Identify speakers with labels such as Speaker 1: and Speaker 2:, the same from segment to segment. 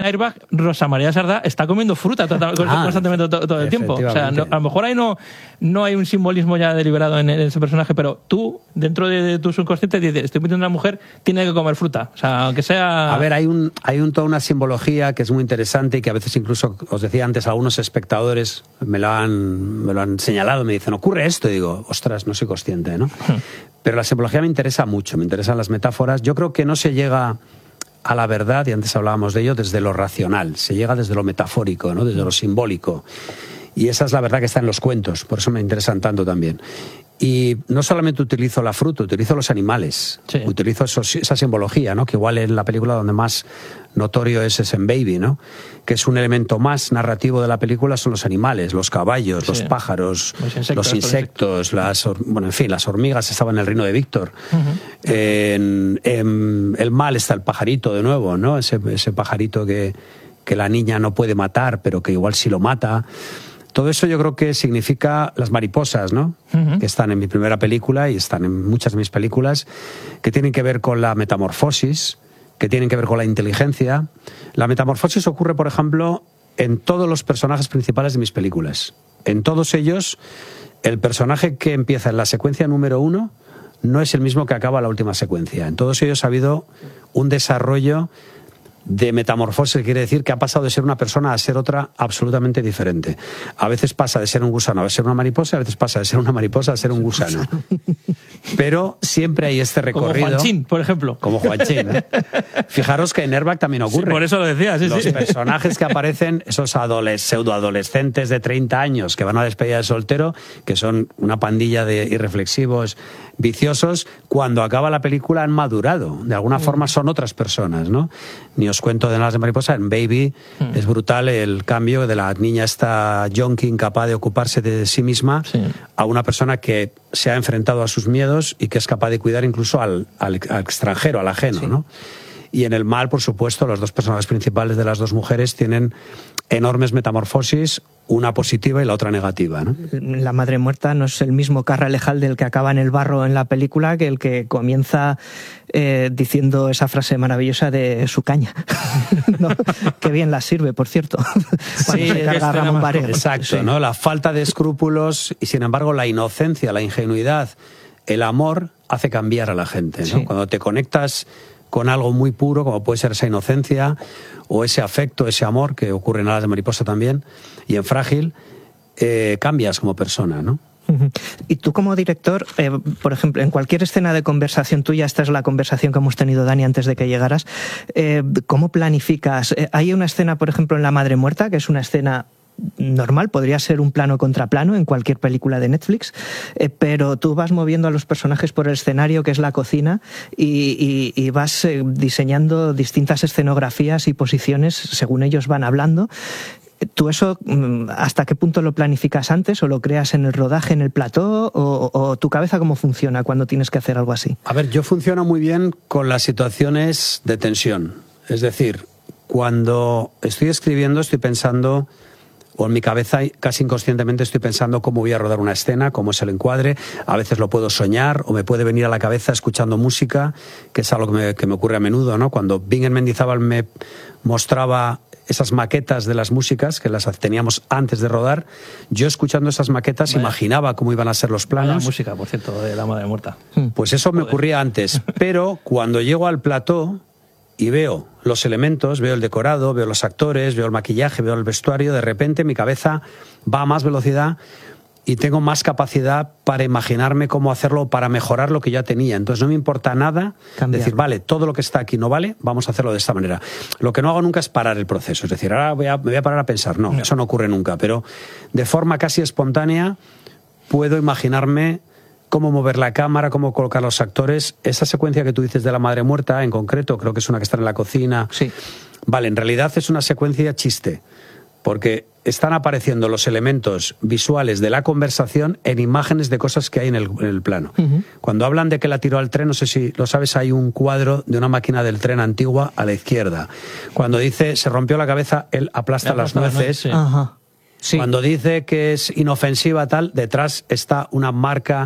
Speaker 1: Airbag, Rosa María Sardá está comiendo fruta constantemente todo el tiempo. O sea, a lo mejor ahí no hay un simbolismo ya deliberado en ese personaje, pero tú, dentro de tu subconsciente, dices, estoy metiendo a una mujer, tiene que comer fruta. O sea, aunque sea...
Speaker 2: A ver, hay toda una simbología que es muy interesante y que a veces incluso, os decía antes, algunos espectadores me lo han señalado, me dicen, ocurre esto, y digo, ostras, no soy consciente, ¿no? Pero la simbología me interesa mucho, me interesan las metáforas. Yo creo que no se llega a la verdad, y antes hablábamos de ello, desde lo racional, se llega desde lo metafórico, ¿no? Desde lo simbólico. Y esa es la verdad que está en los cuentos, por eso me interesan tanto también. Y no solamente utilizo la fruta, utilizo los animales, sí. Utilizo esa simbología, ¿no? Que igual en la película donde más notorio es en Baby, ¿no? Que es un elemento más narrativo de la película, son los animales, los caballos, sí. Los pájaros, los insectos, las hormigas estaban en el reino de Víctor. Uh-huh. El mal está el pajarito de nuevo, ¿no? Ese pajarito que la niña no puede matar, pero que igual sí lo mata. Todo eso yo creo que significa las mariposas, ¿no? Uh-huh. Que están en mi primera película y están en muchas de mis películas, que tienen que ver con la metamorfosis, que tienen que ver con la inteligencia. La metamorfosis ocurre, por ejemplo, en todos los personajes principales de mis películas. En todos ellos, el personaje que empieza en la secuencia número 1 no es el mismo que acaba la última secuencia. En todos ellos ha habido un desarrollo de metamorfosis, quiere decir que ha pasado de ser una persona a ser otra absolutamente diferente. A veces pasa de ser un gusano a ser una mariposa, a veces pasa de ser una mariposa a ser un gusano. Pero siempre hay este recorrido.
Speaker 1: Como Juanchín, por ejemplo.
Speaker 2: Como Juanchín, ¿eh? Fijaros que en Airbag también ocurre.
Speaker 1: Sí, por eso lo decía, sí,
Speaker 2: Los personajes que aparecen, esos pseudoadolescentes de 30 años que van a despedida de soltero, que son una pandilla de irreflexivos, viciosos, cuando acaba la película han madurado. De alguna forma son otras personas, ¿no? Ni os cuento de Alas de Mariposa, en Baby es brutal el cambio de la niña esta yonki incapaz de ocuparse de sí misma, sí, a una persona que se ha enfrentado a sus miedos y que es capaz de cuidar incluso al extranjero, al ajeno, sí, ¿no? Y en el mal, por supuesto, los dos personajes principales de las dos mujeres tienen enormes metamorfosis, una positiva y la otra negativa, ¿no?
Speaker 3: La madre muerta no es el mismo Carralejal del que acaba en el barro en la película que el que comienza diciendo esa frase maravillosa de su caña. ¿No? Qué bien la sirve, por cierto.
Speaker 2: Sí,
Speaker 3: se carga Ramón Baré.
Speaker 2: Exacto, sí, ¿no? La falta de escrúpulos y, sin embargo, la inocencia, la ingenuidad, el amor hace cambiar a la gente, ¿no? Sí. Cuando te conectas con algo muy puro, como puede ser esa inocencia o ese afecto, ese amor, que ocurre en Alas de Mariposa también, y en Frágil, cambias como persona, ¿no?
Speaker 3: Y tú como director, por ejemplo, en cualquier escena de conversación tuya, esta es la conversación que hemos tenido, Dani, antes de que llegaras, ¿cómo planificas? Hay una escena, por ejemplo, en La Madre Muerta, que es una escena normal, podría ser un plano contra plano en cualquier película de Netflix, pero tú vas moviendo a los personajes por el escenario, que es la cocina, y vas diseñando distintas escenografías y posiciones según ellos van hablando. ¿Tú eso hasta qué punto lo planificas antes o lo creas en el rodaje, en el plató, o tu cabeza cómo funciona cuando tienes que hacer algo así?
Speaker 2: A ver, yo funciono muy bien con las situaciones de tensión. Es decir, cuando estoy escribiendo estoy pensando, o en mi cabeza casi inconscientemente estoy pensando cómo voy a rodar una escena, cómo es el encuadre. A veces lo puedo soñar o me puede venir a la cabeza escuchando música, que es algo que me ocurre a menudo, ¿no? Cuando Bingen Mendizábal me mostraba esas maquetas de las músicas que las teníamos antes de rodar, yo escuchando esas maquetas imaginaba cómo iban a ser los planos.
Speaker 1: La música, por cierto, de La Madre Muerta.
Speaker 2: Pues eso me ocurría antes, pero cuando llego al plató y veo los elementos, veo el decorado, veo los actores, veo el maquillaje, veo el vestuario, de repente mi cabeza va a más velocidad y tengo más capacidad para imaginarme cómo hacerlo, para mejorar lo que ya tenía. Entonces no me importa nada decir, vale, todo lo que está aquí no vale, vamos a hacerlo de esta manera. Lo que no hago nunca es parar el proceso, es decir, ahora me voy a parar a pensar. No, eso no ocurre nunca, pero de forma casi espontánea puedo imaginarme cómo mover la cámara, cómo colocar los actores. Esa secuencia que tú dices de La Madre Muerta, en concreto, creo que es una que está en la cocina.
Speaker 3: Sí.
Speaker 2: Vale, en realidad es una secuencia chiste, porque están apareciendo los elementos visuales de la conversación en imágenes de cosas que hay en el plano. Uh-huh. Cuando hablan de que la tiró al tren, no sé si lo sabes, hay un cuadro de una máquina del tren antigua a la izquierda. Cuando dice se rompió la cabeza, él aplasta las nueces.
Speaker 1: Sí.
Speaker 3: Ajá. Sí.
Speaker 2: Cuando dice que es inofensiva tal, detrás está una marca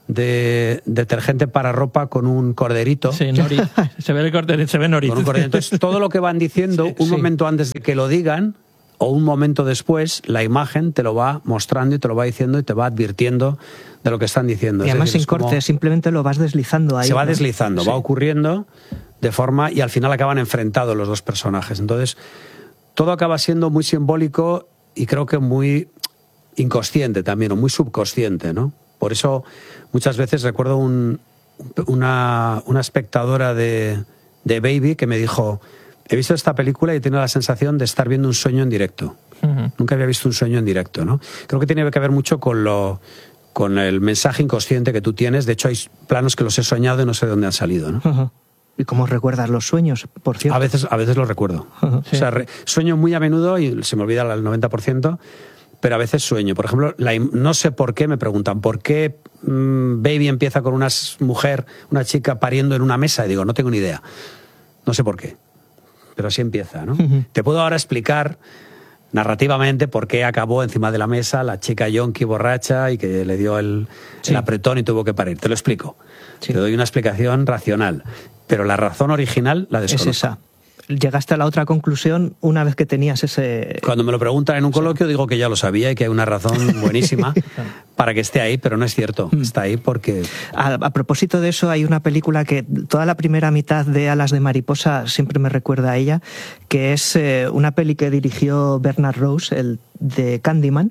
Speaker 2: de detergente para ropa con un corderito.
Speaker 1: Sí, Nori. Se ve el corderito, se ve Nori.
Speaker 2: Con un corderito. Entonces, todo lo que van diciendo, un momento antes de que lo digan, o un momento después, la imagen te lo va mostrando y te lo va diciendo y te va advirtiendo de lo que están diciendo.
Speaker 3: Y además sin corte, simplemente lo vas deslizando ahí.
Speaker 2: Se va deslizando, va ocurriendo de forma, y al final acaban enfrentados los dos personajes. Entonces, todo acaba siendo muy simbólico y creo que muy inconsciente también, o muy subconsciente, ¿no? Por eso muchas veces recuerdo una espectadora de Baby que me dijo: he visto esta película y he tenido la sensación de estar viendo un sueño en directo. Nunca había visto un sueño en directo, ¿no? Creo que tiene que ver mucho con el mensaje inconsciente que tú tienes. De hecho, hay planos que los he soñado y no sé de dónde han salido, ¿no?
Speaker 3: ¿Y cómo recuerdas los sueños, por cierto?
Speaker 2: A veces los recuerdo. Sí. O sea, sueño muy a menudo y se me olvida el 90%, pero a veces sueño. Por ejemplo, no sé por qué, me preguntan, ¿por qué Baby empieza con una chica pariendo en una mesa? Y digo, no tengo ni idea. No sé por qué, pero así empieza, ¿no? Te puedo ahora explicar narrativamente por qué acabó encima de la mesa la chica yonki borracha y que le dio el apretón y tuvo que parir. Te lo explico. Te doy una explicación racional. Pero la razón original la desconozco.
Speaker 3: Es esa. Llegaste a la otra conclusión una vez que tenías ese...
Speaker 2: Cuando me lo preguntan en un coloquio digo que ya lo sabía y que hay una razón buenísima para que esté ahí, pero no es cierto. Está ahí porque...
Speaker 3: A propósito de eso, hay una película que toda la primera mitad de Alas de Mariposa siempre me recuerda a ella, que es una peli que dirigió Bernard Rose, el de Candyman,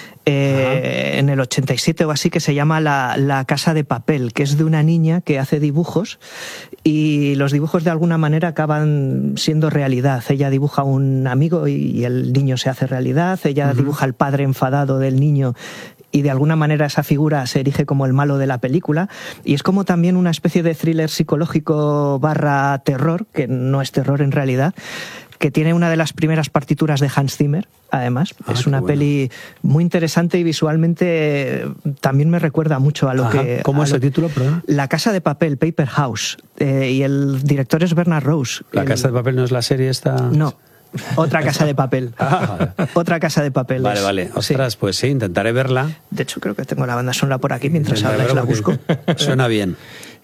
Speaker 3: en el 87 o así, que se llama La Casa de Papel, que es de una niña que hace dibujos y los dibujos de alguna manera acaban siendo realidad. Ella dibuja a un amigo y el niño se hace realidad, ella dibuja al padre enfadado del niño y de alguna manera esa figura se erige como el malo de la película, y es como también una especie de thriller psicológico / terror, que no es terror en realidad, que tiene una de las primeras partituras de Hans Zimmer, además. Es una peli muy interesante y visualmente también me recuerda mucho a lo que...
Speaker 2: ¿Cómo es el título, perdón?
Speaker 3: La Casa de Papel, Paper House, y el director es Bernard Rose.
Speaker 2: ¿La Casa de Papel no es la serie esta...?
Speaker 3: No. Otra Casa de Papel. Otra Casa de Papel.
Speaker 2: Vale. Ostras, pues sí, intentaré verla.
Speaker 3: De hecho, creo que tengo la banda sonora por aquí mientras hablas, la busco.
Speaker 2: Suena bien.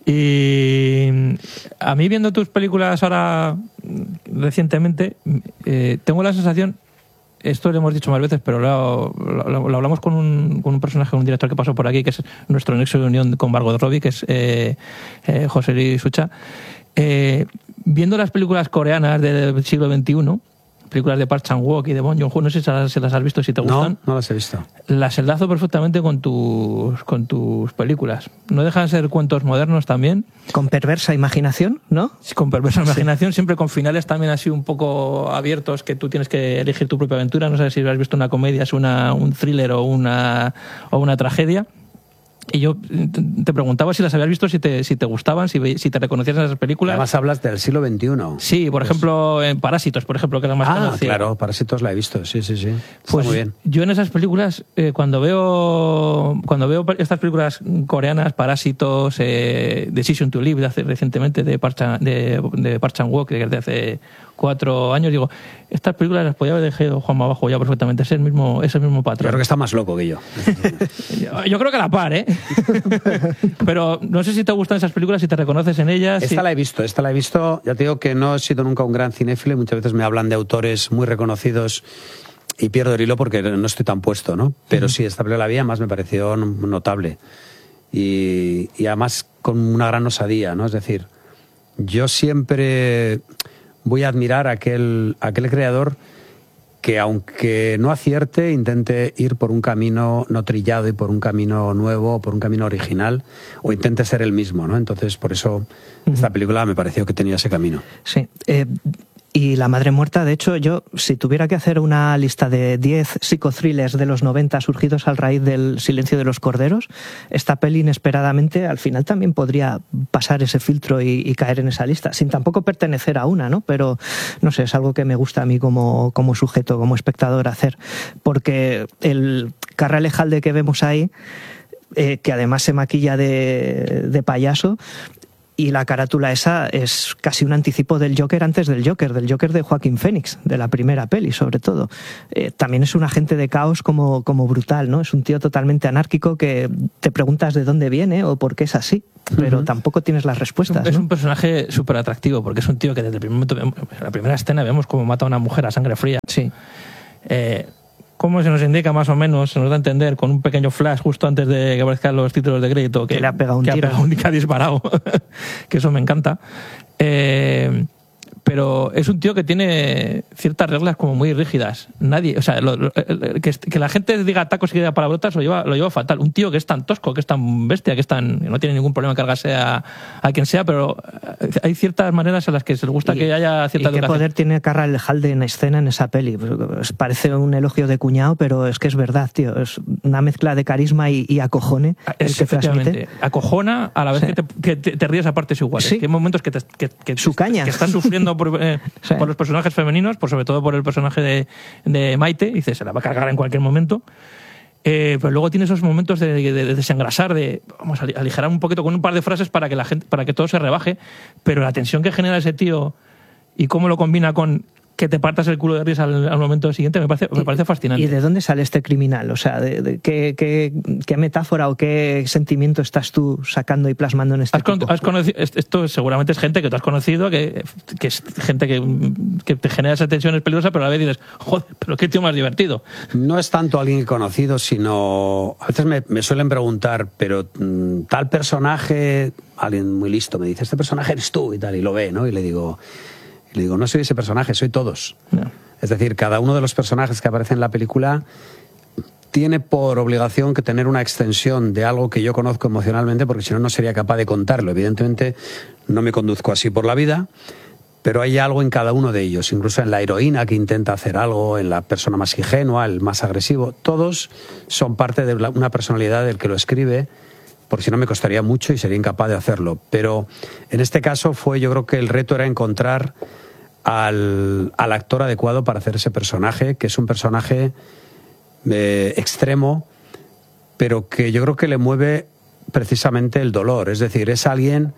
Speaker 1: Y a mí, viendo tus películas ahora recientemente, tengo la sensación, esto lo hemos dicho más veces, pero lo hablamos con un personaje, un director que pasó por aquí, que es nuestro nexo de unión con Margot Robbie, que es José Luis Sucha. Viendo las películas coreanas del siglo XXI, películas de Park Chan-wook y de Bong Joon-ho, no sé si las has visto, si te gustan.
Speaker 2: No las he visto.
Speaker 1: Las enlazo perfectamente con tus películas. No dejan de ser cuentos modernos también.
Speaker 3: Con perversa imaginación, ¿no?
Speaker 1: Sí, con perversa imaginación, siempre con finales también así un poco abiertos, que tú tienes que elegir tu propia aventura. No sé si has visto una comedia, es un thriller o una tragedia. Y yo te preguntaba si las habías visto, si te gustaban, si te reconocías en esas películas.
Speaker 2: Además hablas del siglo XXI.
Speaker 1: Sí, por ejemplo, en Parásitos, por ejemplo, que es la más conocida.
Speaker 2: Claro, Parásitos la he visto, sí.
Speaker 1: Pues
Speaker 2: muy bien.
Speaker 1: Yo en esas películas, cuando veo estas películas coreanas, Parásitos, Decision to Live, de hace recientemente, de Park Chan-wook, que es de hace 4 años, digo, estas películas las podía haber dejado Juanma abajo ya perfectamente, es el mismo patrón.
Speaker 2: Yo creo que está más loco que yo.
Speaker 1: Yo creo que a la par, ¿eh? Pero no sé si te gustan esas películas, si te reconoces en ellas.
Speaker 2: Esta la he visto. Ya te digo que no he sido nunca un gran cinéfilo y muchas veces me hablan de autores muy reconocidos y pierdo el hilo porque no estoy tan puesto, ¿no? Pero sí, esta película la vi, además me pareció notable. Y además con una gran osadía, ¿no? Es decir, yo siempre voy a admirar a aquel creador que, aunque no acierte, intente ir por un camino no trillado y por un camino nuevo, por un camino original, o intente ser el mismo, ¿no? Entonces, por eso esta película me pareció que tenía ese camino.
Speaker 3: Sí. Y La Madre Muerta, de hecho, yo, si tuviera que hacer una lista de 10 psicothrillers de los 90 surgidos a raíz del Silencio de los Corderos, esta peli inesperadamente al final también podría pasar ese filtro y caer en esa lista, sin tampoco pertenecer a una, ¿no? Pero, no sé, es algo que me gusta a mí como sujeto, como espectador hacer, porque el Carra Alejalde que vemos ahí, que además se maquilla de payaso, Y la carátula esa es casi un anticipo del Joker antes del Joker de Joaquín Phoenix, de la primera peli, sobre todo. También es un agente de caos como brutal, ¿no? Es un tío totalmente anárquico que te preguntas de dónde viene o por qué es así, pero tampoco tienes las respuestas.
Speaker 1: Es
Speaker 3: ¿no?
Speaker 1: un personaje súper atractivo, porque es un tío que desde el primer momento, en la primera escena, vemos cómo mata a una mujer a sangre fría.
Speaker 3: Sí.
Speaker 1: Como se nos indica más o menos, se nos da a entender con un pequeño flash justo antes de que aparezcan los títulos de crédito
Speaker 3: que le ha pegado un tiro,
Speaker 1: que ha disparado, que eso me encanta. Pero es un tío que tiene ciertas reglas como muy rígidas. Nadie, o sea, que la gente diga tacos y diga palabrotas lo lleva fatal. Un tío que es tan tosco, que es tan bestia, que no tiene ningún problema en cargarse a quien sea, pero hay ciertas maneras en las que se le gusta que haya cierta educación.
Speaker 3: ¿Qué poder tiene Carralhalde en escena en esa peli? Pues parece un elogio de cuñado, pero es que es verdad, tío. Es una mezcla de carisma y acojone.
Speaker 1: Efectivamente. Acojona a la vez que te ríes a partes iguales.
Speaker 3: Sí.
Speaker 1: Que hay momentos que
Speaker 3: su caña.
Speaker 1: Que están sufriendo por los personajes femeninos, sobre todo por el personaje de Maite, dice, se la va a cargar en cualquier momento, pero luego tiene esos momentos de desengrasar, de vamos a aligerar un poquito con un par de frases para que todo se rebaje, pero la tensión que genera ese tío y cómo lo combina con que te partas el culo de risa al momento siguiente me parece fascinante.
Speaker 3: ¿Y de dónde sale este criminal? O sea, ¿qué metáfora o qué sentimiento estás tú sacando y plasmando en este
Speaker 1: ¿Has conocido? Esto seguramente es gente que tú has conocido, que es gente que te genera esa tensión, es peligrosa, pero a la vez dices, joder, pero qué tío más divertido.
Speaker 2: No es tanto alguien conocido, sino a veces me suelen preguntar, pero tal personaje, alguien muy listo me dice, este personaje eres tú y tal, y lo ve, ¿no? Y le digo, no soy ese personaje, soy todos. No. Es decir, cada uno de los personajes que aparecen en la película tiene por obligación que tener una extensión de algo que yo conozco emocionalmente, porque si no, no sería capaz de contarlo. Evidentemente, no me conduzco así por la vida, pero hay algo en cada uno de ellos, incluso en la heroína que intenta hacer algo, en la persona más ingenua, el más agresivo. Todos son parte de una personalidad del que lo escribe, porque si no me costaría mucho y sería incapaz de hacerlo. Pero en este caso yo creo que el reto era encontrar al actor adecuado para hacer ese personaje, que es un personaje extremo, pero que yo creo que le mueve precisamente el dolor. Es decir, es alguien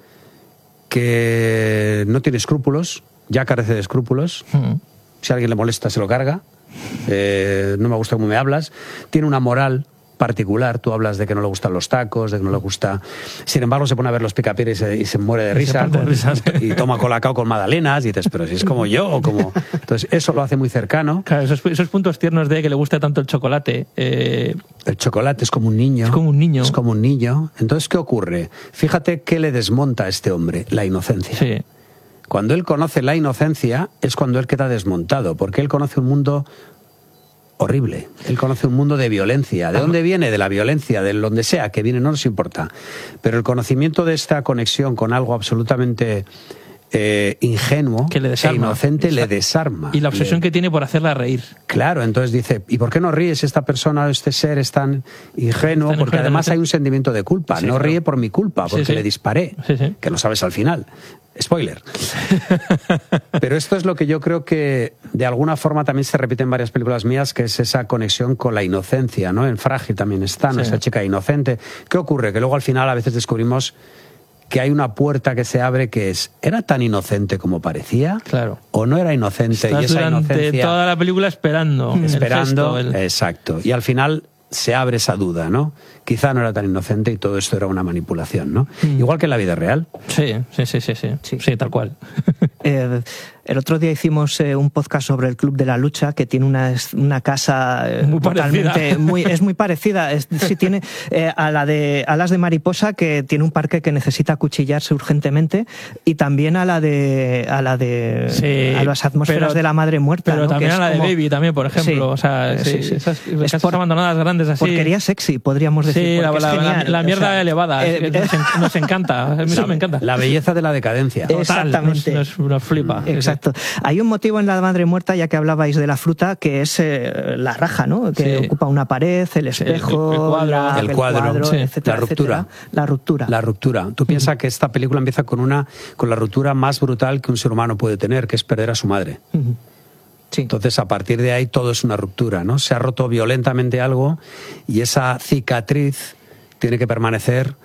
Speaker 2: que no tiene escrúpulos, ya carece de escrúpulos. Si a alguien le molesta, se lo carga. No me gusta cómo me hablas. Tiene una moral particular. Tú hablas de que no le gustan los tacos, de que no le gusta... Sin embargo, se pone a ver los Picapiedras y se muere de risa. Y toma colacao con magdalenas y dices, pero si es como yo o como... Entonces, eso lo hace muy cercano.
Speaker 1: Claro, esos puntos tiernos de que le gusta tanto el chocolate.
Speaker 2: El chocolate es como un niño.
Speaker 1: Es como un niño.
Speaker 2: Es como un niño. Entonces, ¿qué ocurre? Fíjate qué le desmonta a este hombre, la inocencia.
Speaker 1: Sí.
Speaker 2: Cuando él conoce la inocencia es cuando él queda desmontado, porque él conoce un mundo horrible. Él conoce un mundo de violencia. ¿De dónde viene? De la violencia, de donde sea que viene, no nos importa. Pero el conocimiento de esta conexión con algo absolutamente ingenuo e inocente le desarma.
Speaker 1: Y la obsesión que tiene por hacerla reír.
Speaker 2: Claro, entonces dice, ¿y por qué no ríes? Esta persona, este ser es tan ingenuo, porque además hay un sentimiento de culpa. Sí, no ríe por mi culpa, porque le disparé, que lo sabes al final. Spoiler. Pero esto es lo que yo creo que de alguna forma también se repite en varias películas mías, que es esa conexión con la inocencia, ¿no? En Frágil también está, ¿no? Esa chica inocente. ¿Qué ocurre? Que luego al final a veces descubrimos que hay una puerta que se abre que es, ¿era tan inocente como parecía?
Speaker 1: Claro.
Speaker 2: ¿O no era inocente?
Speaker 1: Estás
Speaker 2: y esa
Speaker 1: durante
Speaker 2: inocencia,
Speaker 1: toda la película esperando.
Speaker 2: Exacto. Y al final se abre esa duda, ¿no? Quizá no era tan inocente y todo esto era una manipulación, ¿no? Igual que en la vida real.
Speaker 1: Sí, tal cual.
Speaker 3: El otro día hicimos un podcast sobre el Club de la Lucha, que tiene una casa
Speaker 1: muy
Speaker 3: totalmente es muy parecida. Sí, tiene a la de Alas de Mariposa, que tiene un parque que necesita acuchillarse urgentemente, y también a las atmósferas de la madre muerta.
Speaker 1: Pero
Speaker 3: ¿no?
Speaker 1: También a la de Baby, también, por ejemplo. O sea, esas casas abandonadas grandes así.
Speaker 3: Porquería sexy, podríamos decir.
Speaker 1: Sí, la mierda elevada. Nos encanta. A mí me encanta.
Speaker 2: La belleza de la decadencia.
Speaker 3: Exactamente.
Speaker 1: Nos flipa.
Speaker 3: Exacto. Hay un motivo en la madre muerta, ya que hablabais de la fruta, que es la raja, ¿no? Que ocupa una pared, el espejo,
Speaker 2: el cuadro,
Speaker 3: etcétera, la ruptura.
Speaker 2: La ruptura. Tú piensas que esta película empieza con la ruptura más brutal que un ser humano puede tener, que es perder a su madre. Sí. Entonces, a partir de ahí, todo es una ruptura, ¿no? Se ha roto violentamente algo y esa cicatriz tiene que permanecer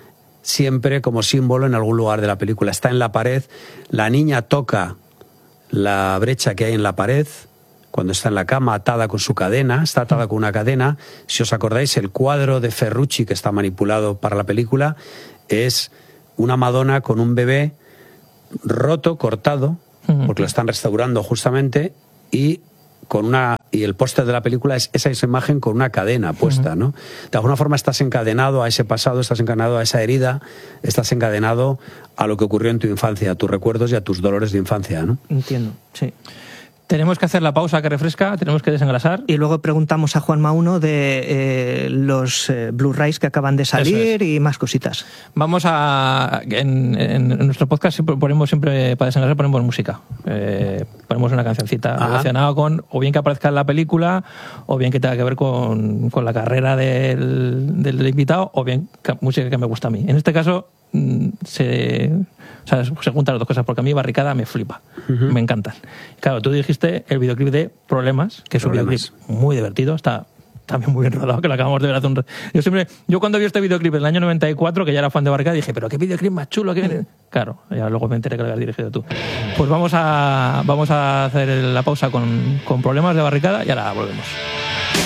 Speaker 2: siempre como símbolo en algún lugar de la película. Está en la pared, la niña toca la brecha que hay en la pared cuando está en la cama atada con su cadena, está atada con una cadena. Si os acordáis, el cuadro de Ferrucci que está manipulado para la película es una Madonna con un bebé roto, cortado, porque lo están restaurando justamente, y el póster de la película es esa imagen con una cadena puesta, ¿no? De alguna forma estás encadenado a ese pasado, estás encadenado a esa herida, estás encadenado a lo que ocurrió en tu infancia, a tus recuerdos y a tus dolores de infancia, ¿no?
Speaker 3: Entiendo, sí.
Speaker 1: Tenemos que hacer la pausa que refresca, tenemos que desengrasar.
Speaker 3: Y luego preguntamos a Juan Mauno de los Blu-rays que acaban de salir y más cositas.
Speaker 1: Vamos a... En nuestro podcast ponemos siempre, para desengrasar, ponemos música. Ponemos una cancioncita relacionada con, o bien que aparezca en la película, o bien que tenga que ver con la carrera del invitado, o bien música que me gusta a mí. En este caso... se juntan las dos cosas, porque a mí Barricada me flipa, me encantan. Claro, tú dijiste el videoclip de Problemas, que es un videoclip muy divertido, está también muy bien rodado, que lo acabamos de ver hace un rato. Yo cuando vi este videoclip en el año 94, que ya era fan de Barricada, dije, pero qué videoclip más chulo. Claro, ya luego me enteré que lo habías dirigido tú. Pues vamos a hacer la pausa con Problemas de Barricada y ahora volvemos.